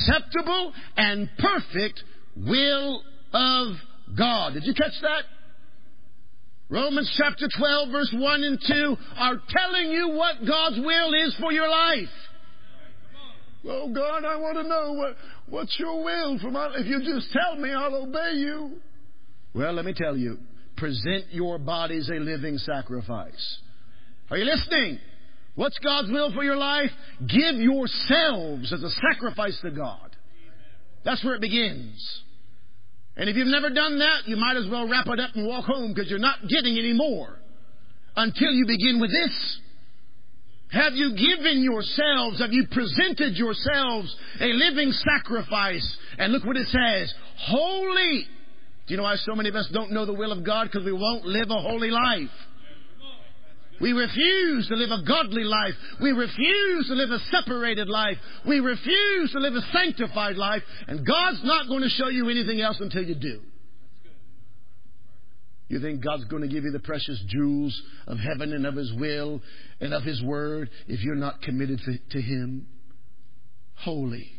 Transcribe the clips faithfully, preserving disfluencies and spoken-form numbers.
acceptable and perfect will of God. Did you catch that? Romans chapter twelve, verse one and two are telling you what God's will is for your life. Oh, God, I want to know what, what's your will for my life. If you just tell me, I'll obey you. Well, let me tell you. Present your bodies a living sacrifice. Are you listening? What's God's will for your life? Give yourselves as a sacrifice to God. That's where it begins. And if you've never done that, you might as well wrap it up and walk home, because you're not getting any more until you begin with this. Have you given yourselves, have you presented yourselves a living sacrifice? And look what it says, holy. Do you know why so many of us don't know the will of God? Because we won't live a holy life. We refuse to live a godly life. We refuse to live a separated life. We refuse to live a sanctified life. And God's not going to show you anything else until you do. You think God's going to give you the precious jewels of heaven and of His will and of His Word if you're not committed to Him? Holy.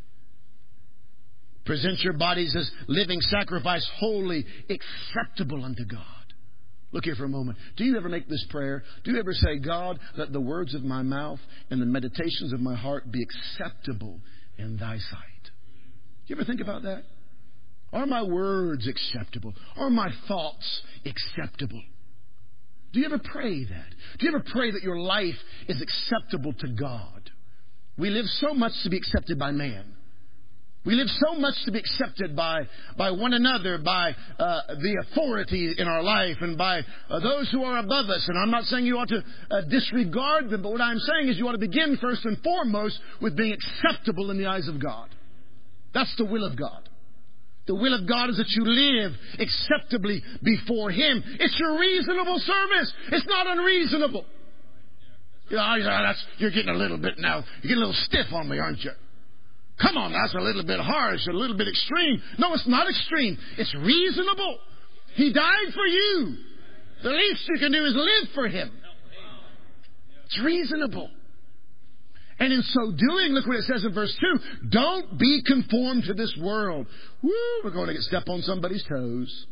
Present your bodies as living sacrifice, holy, acceptable unto God. Look here for a moment. Do you ever make this prayer? Do you ever say, God, let the words of my mouth and the meditations of my heart be acceptable in Thy sight? You ever think about that? Are my words acceptable? Are my thoughts acceptable? Do you ever pray that? Do you ever pray that your life is acceptable to God? We live so much to be accepted by man. We live so much to be accepted by, by one another, by uh, the authority in our life, and by uh, those who are above us. And I'm not saying you ought to uh, disregard them, but what I'm saying is you ought to begin first and foremost with being acceptable in the eyes of God. That's the will of God. The will of God is that you live acceptably before Him. It's your reasonable service. It's not unreasonable. You know, that's, you're getting a little bit now. You're getting a little stiff on me, aren't you? Come on, that's a little bit harsh, a little bit extreme. No, it's not extreme. It's reasonable. He died for you. The least you can do is live for Him. It's reasonable. And in so doing, look what it says in verse two. Don't be conformed to this world. Woo, we're going to get step on somebody's toes.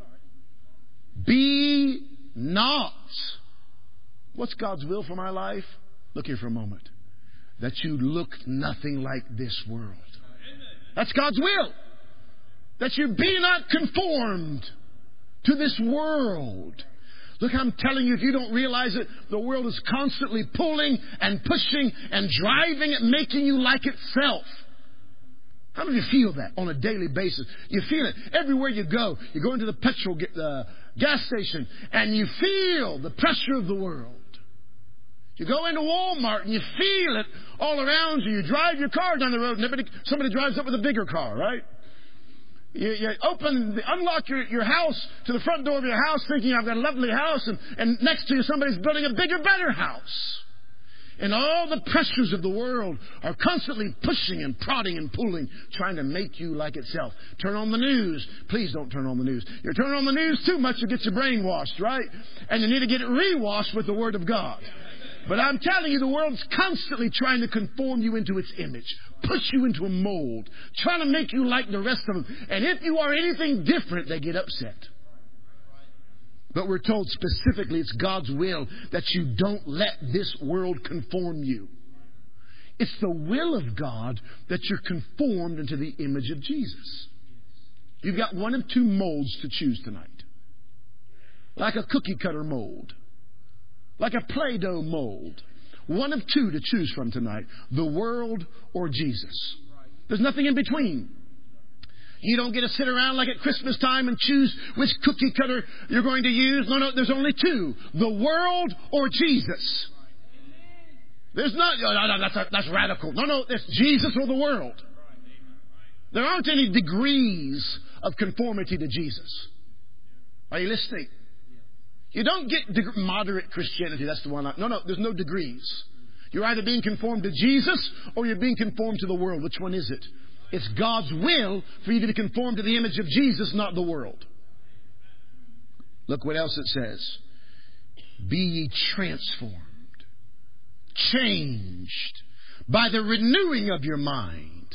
Be not. What's God's will for my life? Look here for a moment. That you look nothing like this world. That's God's will. That you be not conformed to this world. Look, I'm telling you, if you don't realize it, the world is constantly pulling and pushing and driving it, making you like itself. How many of you feel that on a daily basis? You feel it everywhere you go. You go into the petrol uh, gas station and you feel the pressure of the world. You go into Walmart and you feel it all around you. You drive your car down the road and everybody, somebody drives up with a bigger car, right? You, you open, unlock your, your house to the front door of your house thinking, I've got a lovely house, and, and next to you somebody's building a bigger, better house. And all the pressures of the world are constantly pushing and prodding and pulling, trying to make you like itself. Turn on the news. Please don't turn on the news. You're turning on the news too much, you'll get you brainwashed, right? And you need to get it rewashed with the Word of God. But I'm telling you, the world's constantly trying to conform you into its image, push you into a mold, trying to make you like the rest of them. And if you are anything different, they get upset. But we're told specifically it's God's will that you don't let this world conform you. It's the will of God that you're conformed into the image of Jesus. You've got one of two molds to choose tonight. Like a cookie cutter mold. Like a Play-Doh mold. One of two to choose from tonight. The world or Jesus. There's nothing in between. You don't get to sit around like at Christmas time and choose which cookie cutter you're going to use. No, no, there's only two. The world or Jesus. There's not, oh, no, no, that's, that's radical. No, no, it's Jesus or the world. There aren't any degrees of conformity to Jesus. Are you listening? You don't get deg- moderate Christianity. That's the one. I, no, no, there's no degrees. You're either being conformed to Jesus or you're being conformed to the world. Which one is it? It's God's will for you to be conformed to the image of Jesus, not the world. Look what else it says. Be ye transformed, changed by the renewing of your mind,